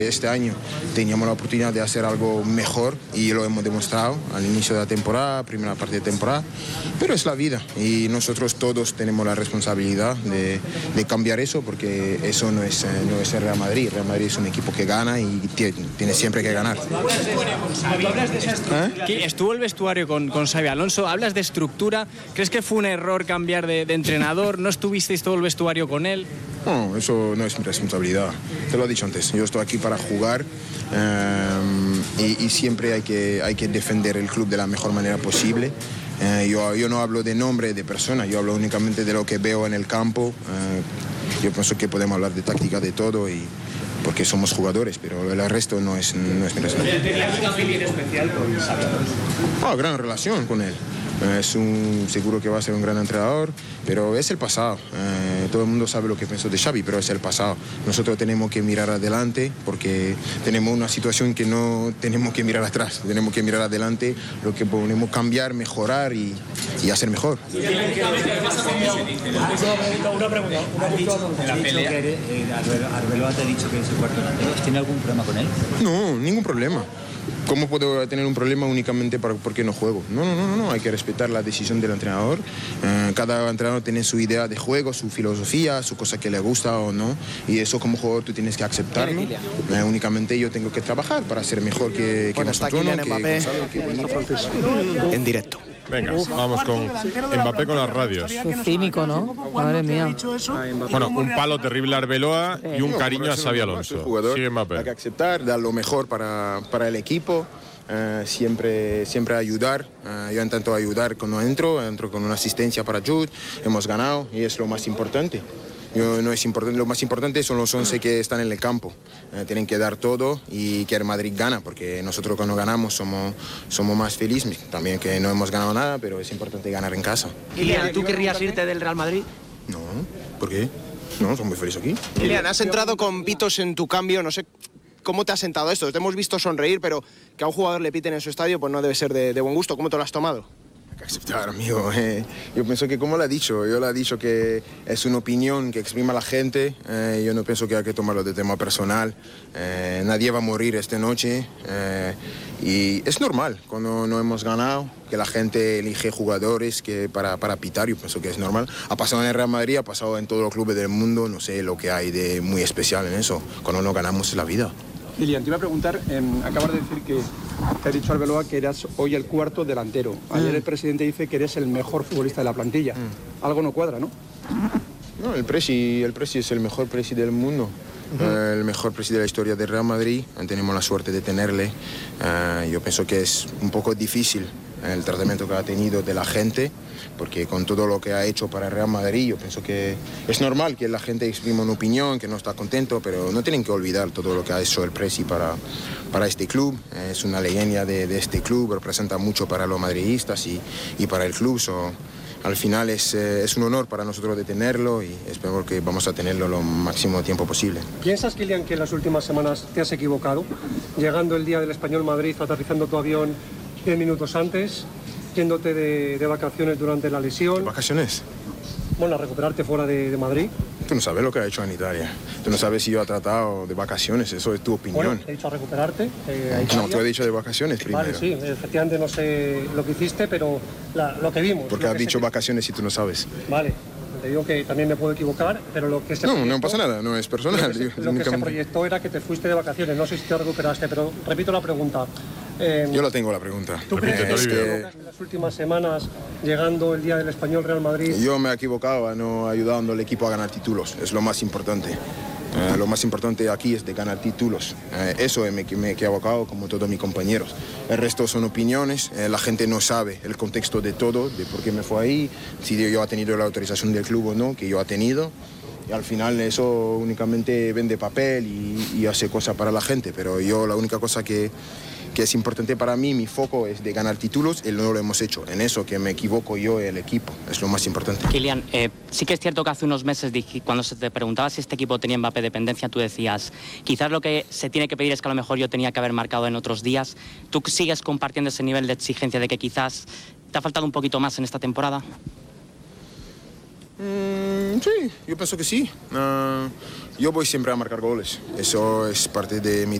Este año teníamos la oportunidad de hacer algo mejor y lo hemos demostrado al inicio de la temporada, primera parte de temporada, pero es la vida y nosotros todos tenemos la responsabilidad de cambiar eso, porque eso no es el Real Madrid. El Real Madrid es un equipo que gana y tiene siempre que ganar. Estuvo el vestuario con Xabi Alonso, hablas de estructura, ¿crees que fue un error cambiar de entrenador? ¿No estuvisteis todo el vestuario con él? No, eso no es mi responsabilidad, te lo he dicho antes, yo estoy aquí para jugar y siempre hay que defender el club de la mejor manera posible. Yo no hablo de nombre de persona, yo hablo únicamente de lo que veo en el campo. Yo pienso que podemos hablar de táctica, de todo, porque somos jugadores, pero el resto no es mi responsabilidad. ¿Tenías una opinión especial con Xabi Alonso? Gran relación con él. Seguro que va a ser un gran entrenador, pero es el pasado. Todo el mundo sabe lo que pienso de Xavi, pero es el pasado. Nosotros tenemos que mirar adelante porque tenemos una situación que no tenemos que mirar atrás. Tenemos que mirar adelante lo que podemos cambiar, mejorar y hacer mejor. Una pregunta. Arbeloa te ha dicho que es el cuarto delantero. ¿Tiene algún problema con él? No, ningún problema. ¿Cómo puedo tener un problema únicamente porque no juego? No, hay que respetar la decisión del entrenador. Cada entrenador tiene su idea de juego, su filosofía, su cosa que le gusta o no, y eso como jugador tú tienes que aceptarlo. Únicamente yo tengo que trabajar para ser mejor que nosotros, ¿no? En directo. Venga, vamos con Mbappé con las radios. Qué cínico, ¿no? Madre mía. Bueno, un palo terrible a Arbeloa y un cariño a Xabi Alonso. Sigue Mbappé. Hay que aceptar, dar lo mejor para el equipo, siempre ayudar. Yo intento ayudar cuando entro con una asistencia para Jude, hemos ganado y es lo más importante. No es importante, lo más importante son los 11 que están en el campo. Tienen que dar todo y que el Madrid gana, porque nosotros cuando ganamos somos más felices. También que no hemos ganado nada, pero es importante ganar en casa. Kylian, ¿tú querrías irte del Real Madrid? No, ¿por qué? No, soy muy feliz aquí. Kylian, has entrado con pitos en tu cambio, no sé cómo te ha sentado esto. Te hemos visto sonreír, pero que a un jugador le piten en su estadio pues no debe ser de buen gusto. ¿Cómo te lo has tomado? Aceptar, amigo. Yo pienso que, como lo ha dicho, yo le he dicho que es una opinión que exprima la gente. Yo no pienso que hay que tomarlo de tema personal. Nadie va a morir esta noche. Y es normal, cuando no hemos ganado, que la gente elige jugadores para pitar. Yo pienso que es normal. Ha pasado en el Real Madrid, ha pasado en todos los clubes del mundo. No sé lo que hay de muy especial en eso. Cuando no ganamos es la vida. Kylian, te iba a preguntar, acabas de decir que te ha dicho Arbeloa que eras hoy el cuarto delantero. Ayer el presidente dice que eres el mejor futbolista de la plantilla. Algo no cuadra, ¿no? No, el Presi es el mejor Presi del mundo. El mejor Presi de la historia del Real Madrid. Tenemos la suerte de tenerle. Yo pienso que es un poco difícil el tratamiento que ha tenido de la gente, porque con todo lo que ha hecho para el Real Madrid, yo pienso que es normal que la gente exprima una opinión, que no está contento, pero no tienen que olvidar todo lo que ha hecho el Presi para este club. Es una leyenda de este club, representa mucho para los madridistas y para el club. Al final es un honor para nosotros de tenerlo y espero que vamos a tenerlo lo máximo tiempo posible. ¿Piensas, Kylian, que en las últimas semanas te has equivocado? Llegando el día del Español Madrid, aterrizando tu avión 10 minutos antes, yéndote de vacaciones durante la lesión. ¿Vacaciones? Bueno, a recuperarte fuera de Madrid. Tú no sabes lo que ha hecho en Italia. Tú no sabes si yo he tratado de vacaciones, eso es tu opinión. Bueno, te he dicho a recuperarte. No, te he dicho de vacaciones primero. Vale, sí, efectivamente no sé lo que hiciste, pero lo que vimos. Porque has dicho vacaciones si tú no sabes. Vale, te digo que también me puedo equivocar, pero lo que se proyectó, no pasa nada, no es personal. Lo que se proyectó era que te fuiste de vacaciones, no sé si te recuperaste, pero repito la pregunta. Yo la tengo la pregunta. ¿Tú crees que en las últimas semanas, llegando el día del Español Real Madrid? Yo me he equivocado no ayudando al equipo a ganar títulos, es lo más importante. Lo más importante aquí es de ganar títulos. Eso me he equivocado como todos mis compañeros. El resto son opiniones, la gente no sabe el contexto de todo, de por qué me fue ahí, si yo he tenido la autorización del club o no, que yo he tenido. Y al final eso únicamente vende papel y hace cosas para la gente, pero yo la única cosa que es importante para mí, mi foco es de ganar títulos y no lo hemos hecho. En eso que me equivoco yo y el equipo, es lo más importante. Kylian, sí que es cierto que hace unos meses cuando se te preguntaba si este equipo tenía Mbappé dependencia, tú decías, quizás lo que se tiene que pedir es que a lo mejor yo tenía que haber marcado en otros días. ¿Tú sigues compartiendo ese nivel de exigencia de que quizás te ha faltado un poquito más en esta temporada? Sí, yo pienso que sí. Yo voy siempre a marcar goles. Eso es parte de mi